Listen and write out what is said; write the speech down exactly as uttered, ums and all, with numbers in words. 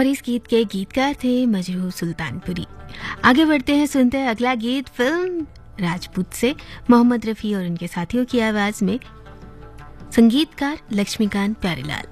और इस गीत के गीतकार थे मजरू सुल्तानपुरी। आगे बढ़ते हैं, सुनते हैं अगला गीत फिल्म राजपूत से मोहम्मद रफ़ी और उनके साथियों की आवाज में, संगीतकार लक्ष्मीकांत प्यारेलाल।